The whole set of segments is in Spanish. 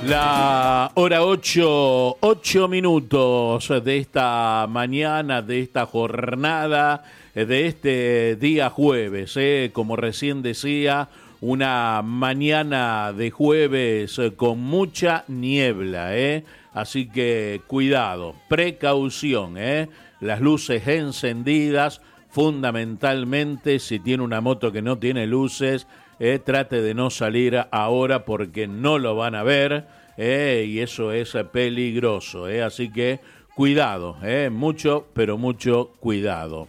La hora 8 minutos de esta mañana, de esta jornada, de este día jueves. Como recién decía, una mañana de jueves con mucha niebla. Así que cuidado, precaución. Las luces encendidas, fundamentalmente si tiene una moto que no tiene luces, trate de no salir ahora porque no lo van a ver, y eso es peligroso, así que cuidado, mucho, pero mucho cuidado.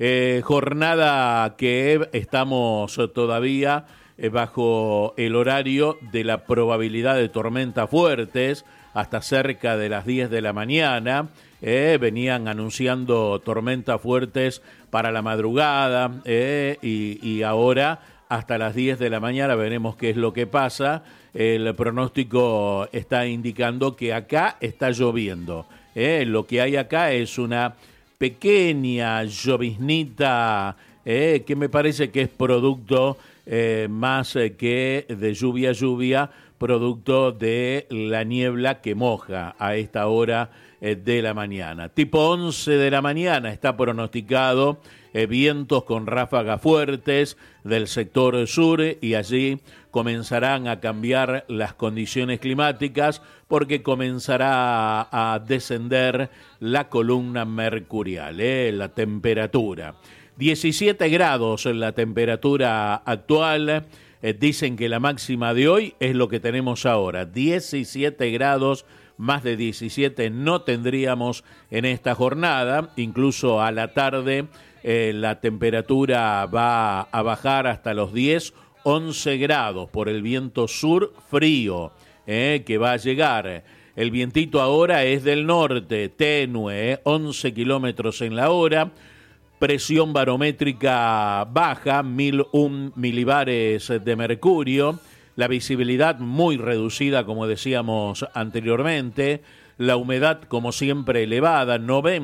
Jornada que estamos todavía bajo el horario de la probabilidad de tormentas fuertes hasta cerca de las 10 de la mañana. Venían anunciando tormentas fuertes para la madrugada, y ahora hasta las 10 de la mañana veremos qué es lo que pasa. El pronóstico está indicando que acá está lloviendo. Lo que hay acá es una pequeña lloviznita, que me parece que es producto más que de lluvia, producto de la niebla que moja a esta hora de la mañana. Tipo 11 de la mañana está pronosticado vientos con ráfagas fuertes del sector sur, y allí comenzarán a cambiar las condiciones climáticas porque comenzará a descender la columna mercurial, la temperatura. 17 grados en la temperatura actual. Dicen que la máxima de hoy es lo que tenemos ahora, 17 grados, más de 17 no tendríamos en esta jornada. Incluso a la tarde la temperatura va a bajar hasta los 10, 11 grados por el viento sur frío que va a llegar. El vientito ahora es del norte, tenue, 11 kilómetros en la hora. Presión barométrica baja, 1001 milibares de mercurio. La visibilidad muy reducida, como decíamos anteriormente. La humedad, como siempre, elevada,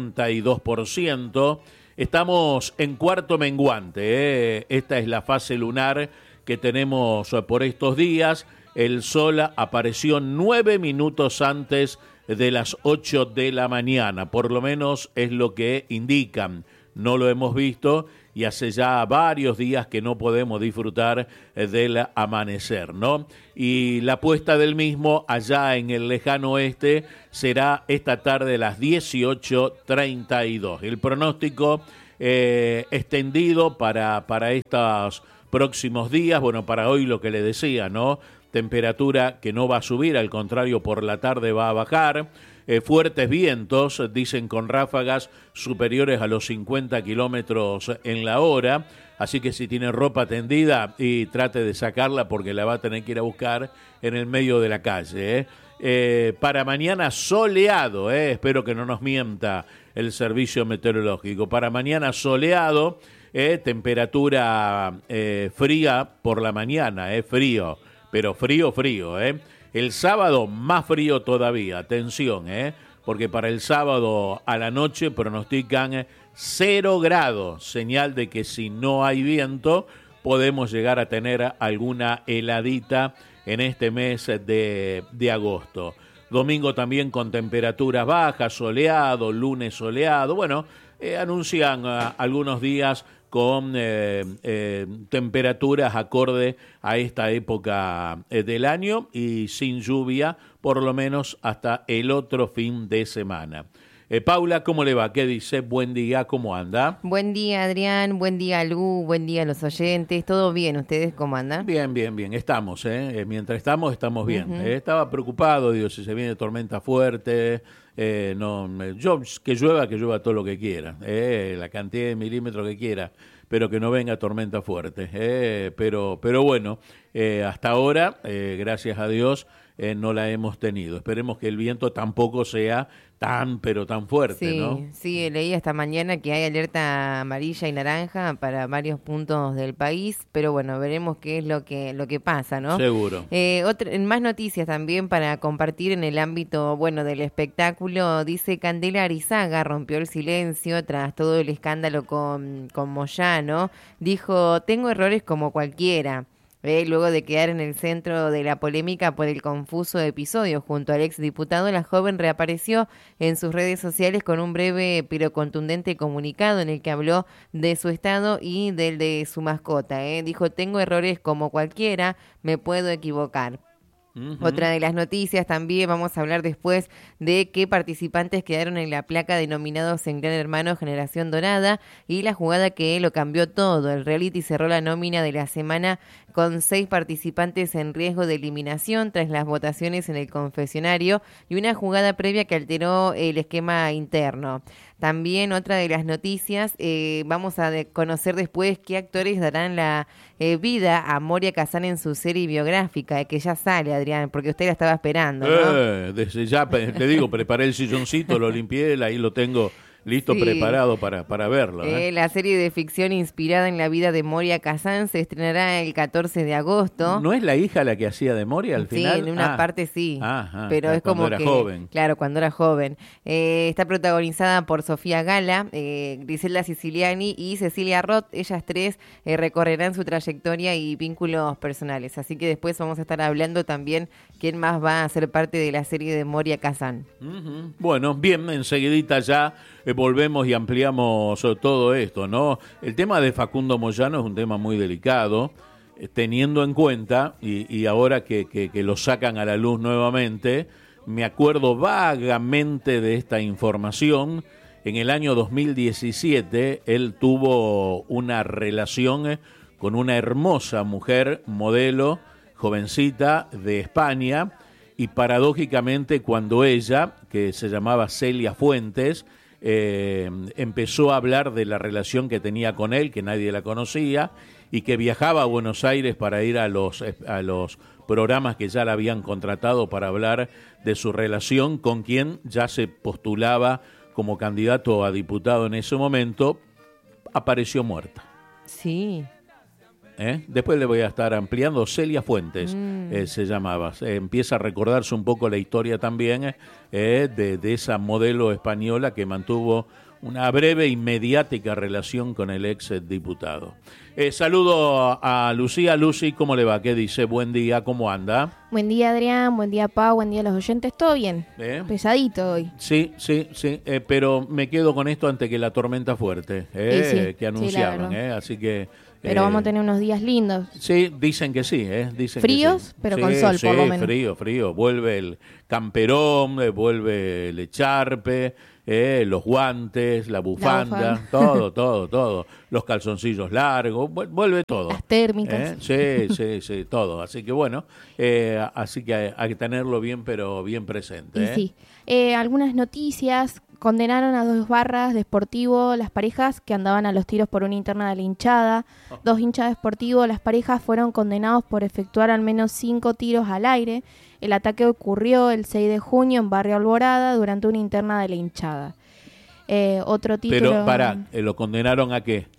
92%. Estamos en cuarto menguante. Esta es la fase lunar que tenemos por estos días. El sol apareció 9 minutos antes de las 8 de la mañana. Por lo menos es lo que indican. No lo hemos visto y hace ya varios días que no podemos disfrutar del amanecer, ¿no? Y la puesta del mismo allá en el lejano oeste será esta tarde a las 18:32. El pronóstico extendido para estos próximos días, bueno, para hoy lo que le decía, ¿no? Temperatura que no va a subir, al contrario, por la tarde va a bajar. Fuertes vientos, dicen, con ráfagas superiores a los 50 kilómetros en la hora, así que si tiene ropa tendida, y trate de sacarla porque la va a tener que ir a buscar en el medio de la calle. Para mañana soleado, espero que no nos mienta el servicio meteorológico. Para mañana soleado, temperatura fría por la mañana, frío, pero frío. El sábado más frío todavía, atención, porque para el sábado a la noche pronostican 0 grados, señal de que si no hay viento podemos llegar a tener alguna heladita en este mes de agosto. Domingo también con temperaturas bajas, soleado, lunes soleado, bueno, anuncian algunos días con temperaturas acorde a esta época del año y sin lluvia, por lo menos hasta el otro fin de semana. Paula, ¿cómo le va? ¿Qué dice? Buen día, ¿cómo anda? Buen día, Adrián, buen día, Lu, buen día a los oyentes. ¿Todo bien? ¿Ustedes cómo andan? Bien, estamos, mientras estamos bien. Uh-huh. Estaba preocupado, digo, si se viene tormenta fuerte, yo que llueva todo lo que quiera, la cantidad de milímetros que quiera, pero que no venga tormenta fuerte, pero bueno, hasta ahora, gracias a Dios, no la hemos tenido. Esperemos que el viento tampoco sea tan fuerte, sí, ¿no? Sí, leí esta mañana que hay alerta amarilla y naranja para varios puntos del país, pero bueno, veremos qué es lo que pasa, ¿no? Seguro. Más noticias también para compartir en el ámbito, bueno, del espectáculo. Dice Candela Arizaga rompió el silencio tras todo el escándalo con Moyano. Dijo, tengo errores como cualquiera. Luego de quedar en el centro de la polémica por el confuso episodio junto al exdiputado, la joven reapareció en sus redes sociales con un breve pero contundente comunicado en el que habló de su estado y del de su mascota. Dijo, tengo errores como cualquiera, me puedo equivocar. Otra de las noticias también, vamos a hablar después de qué participantes quedaron en la placa denominados en Gran Hermano Generación Dorada y la jugada que lo cambió todo. El reality cerró la nómina de la semana con 6 participantes en riesgo de eliminación tras las votaciones en el confesionario y una jugada previa que alteró el esquema interno. También otra de las noticias, vamos a conocer después qué actores darán la vida a Moria Kazan en su serie biográfica, que ya sale, Adrián, porque usted la estaba esperando, ¿no? Desde ya, te digo, preparé el silloncito, lo limpié, ahí lo tengo listo, sí, preparado para verlo. La serie de ficción inspirada en la vida de Moria Kazan se estrenará el 14 de agosto. ¿No es la hija la que hacía de Moria al final? Sí, en una parte sí, pero es como cuando era joven. Claro, cuando era joven. Está protagonizada por Sofía Gala, Griselda Siciliani y Cecilia Roth. Ellas 3 recorrerán su trayectoria y vínculos personales. Así que después vamos a estar hablando también quién más va a ser parte de la serie de Moria Kazan. Bueno, bien, enseguidita ya volvemos y ampliamos todo esto, ¿no? El tema de Facundo Moyano es un tema muy delicado, teniendo en cuenta, y ahora que lo sacan a la luz nuevamente, me acuerdo vagamente de esta información. En el año 2017, él tuvo una relación con una hermosa mujer, modelo, jovencita de España, y paradójicamente cuando ella, que se llamaba Celia Fuentes, empezó a hablar de la relación que tenía con él, que nadie la conocía, y que viajaba a Buenos Aires para ir a los programas que ya la habían contratado para hablar de su relación con quien ya se postulaba como candidato a diputado en ese momento, apareció muerta. Sí. Después le voy a estar ampliando. Celia Fuentes se llamaba. Empieza a recordarse un poco la historia también de esa modelo española que mantuvo una breve y mediática relación con el ex diputado. Saludo a Lucía. Lucy, ¿cómo le va? ¿Qué dice? Buen día, ¿cómo anda? Buen día, Adrián, buen día, Pau, buen día a los oyentes, ¿todo bien? Pesadito hoy. Sí, pero me quedo con esto antes que la tormenta fuerte que anunciaron, así que... Pero vamos a tener unos días lindos. Sí, dicen que sí, dicen fríos, que sí. Pero con sol, por lo menos. Frío. Vuelve el camperón, vuelve el echarpe, los guantes, la bufanda, todo. Los calzoncillos largos, vuelve todo. Las térmicas. Sí, todo. Así que bueno, así que hay que tenerlo bien, pero bien presente. Sí. Algunas noticias. Condenaron a 2 barras de Sportivo las parejas que andaban a los tiros por una interna de la hinchada. 2 hinchas de Sportivo, las parejas fueron condenados por efectuar al menos 5 tiros al aire. El ataque ocurrió el 6 de junio en Barrio Alborada durante una interna de la hinchada. Otro título... Pero ¿lo condenaron a qué?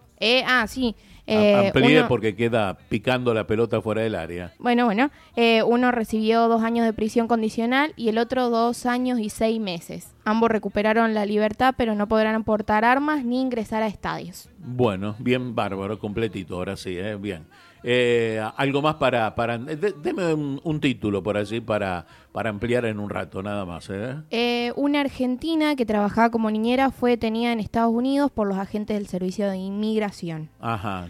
Sí. Amplíe porque queda picando la pelota fuera del área. Bueno, uno recibió 2 años de prisión condicional y el otro 2 años y 6 meses. Ambos recuperaron la libertad, pero no podrán portar armas ni ingresar a estadios. Bueno, bien bárbaro, completito, ahora sí, bien. Algo más deme un título por allí para ampliar en un rato, nada más. Una argentina que trabajaba como niñera fue detenida en Estados Unidos por los agentes del Servicio de Inmigración. Ajá.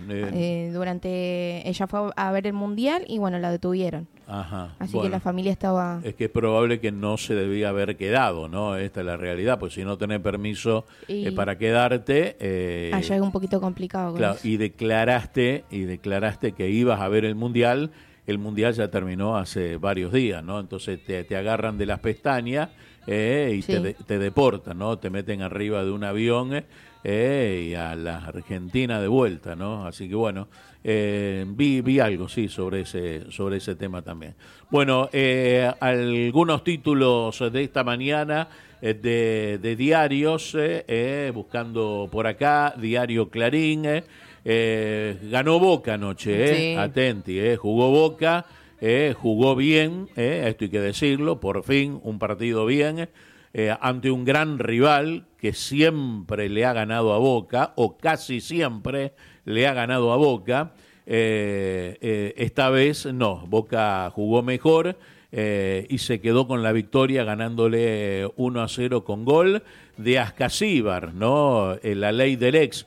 Ella fue a ver el Mundial y la detuvieron. Ajá. Así que la familia estaba... Es que es probable que no se debía haber quedado, ¿no? Esta es la realidad, pues si no tenés permiso para quedarte... allá es un poquito complicado. Claro, y declaraste que ibas a ver el Mundial ya terminó hace varios días, ¿no? Entonces te agarran de las pestañas y te deportan, ¿no? Te meten arriba de un avión y a la Argentina de vuelta, ¿no? Así que bueno, vi algo, sí, sobre ese tema también. Bueno, algunos títulos de esta mañana de diarios, buscando por acá, Diario Clarín, ganó Boca anoche, atenti, jugó Boca, jugó bien, esto hay que decirlo, por fin un partido bien, ante un gran rival que siempre le ha ganado a Boca, o casi siempre le ha ganado a Boca. esta vez no, Boca jugó mejor y se quedó con la victoria ganándole 1-0 con gol de Ascasíbar, ¿no? La ley del ex.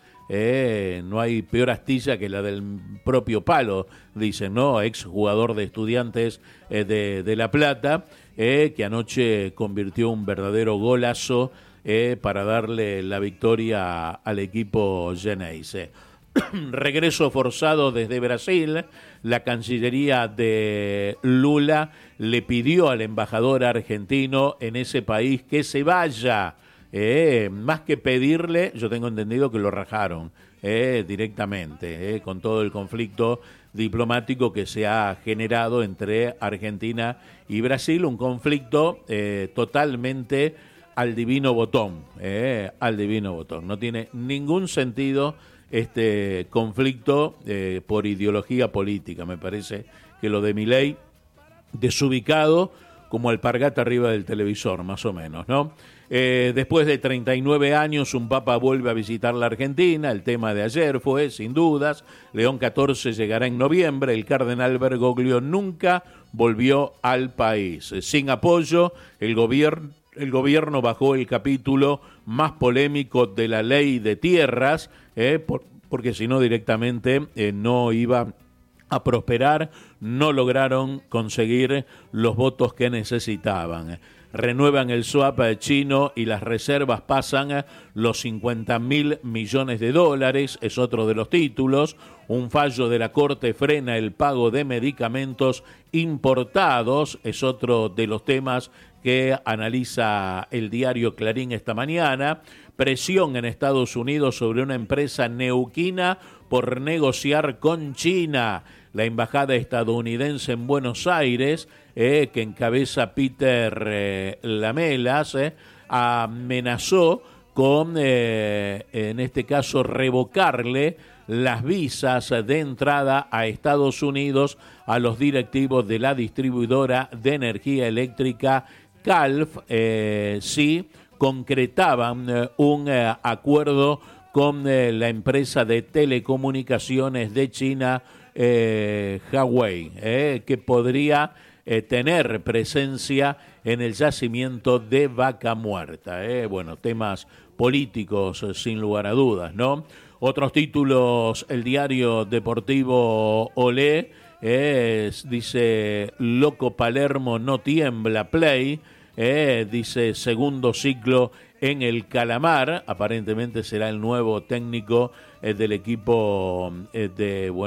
No hay peor astilla que la del propio palo, dicen, ¿no? Ex jugador de Estudiantes de La Plata, que anoche convirtió un verdadero golazo para darle la victoria al equipo Geneise. Regreso forzado desde Brasil. La Cancillería de Lula le pidió al embajador argentino en ese país que se vaya. Más que pedirle, yo tengo entendido que lo rajaron directamente, con todo el conflicto diplomático que se ha generado entre Argentina y Brasil, un conflicto totalmente al divino botón, al divino botón. No tiene ningún sentido este conflicto por ideología política. Me parece que lo de Milei, desubicado como alpargata arriba del televisor, más o menos, ¿no? Después de 39 años, un papa vuelve a visitar la Argentina. El tema de ayer fue, sin dudas, León XIV llegará en noviembre. El cardenal Bergoglio nunca volvió al país. Sin apoyo, el gobierno bajó el capítulo más polémico de la ley de tierras, porque si no directamente no iba a prosperar, no lograron conseguir los votos que necesitaban. Renuevan el swap chino y las reservas pasan los 50.000 millones de dólares, es otro de los títulos. Un fallo de la Corte frena el pago de medicamentos importados, es otro de los temas que analiza el diario Clarín esta mañana. Presión en Estados Unidos sobre una empresa neuquina por negociar con China. La embajada estadounidense en Buenos Aires, que encabeza Peter Lamelas, amenazó con, en este caso, revocarle las visas de entrada a Estados Unidos a los directivos de la distribuidora de energía eléctrica CALF, si concretaban un acuerdo con la empresa de telecomunicaciones de China, Huawei, que podría tener presencia en el yacimiento de Vaca Muerta. Bueno, temas políticos sin lugar a dudas, ¿no? Otros títulos, el diario deportivo Olé, dice, Loco Palermo no tiembla, Play, dice, segundo ciclo en el Calamar, aparentemente será el nuevo técnico del equipo de Buenos